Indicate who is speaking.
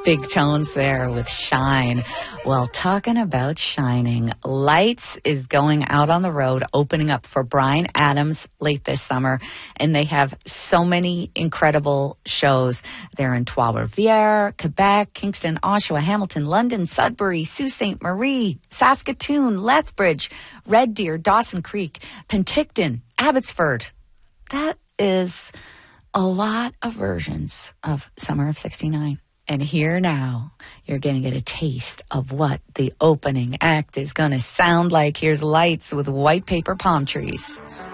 Speaker 1: Big tones there with Shine. Well, talking about shining, Lights is going out on the road, opening up for Bryan Adams late this summer, and they have so many incredible shows. They're in Trois-Rivières, Quebec, Kingston, Oshawa, Hamilton, London, Sudbury, Sault Ste. Marie, Saskatoon, Lethbridge, Red Deer, Dawson Creek, Penticton, Abbotsford. That is a lot of versions of Summer of 69. And here now, you're going to get a taste of what the opening act is going to sound like. Here's Lights with White Paper Palm Trees.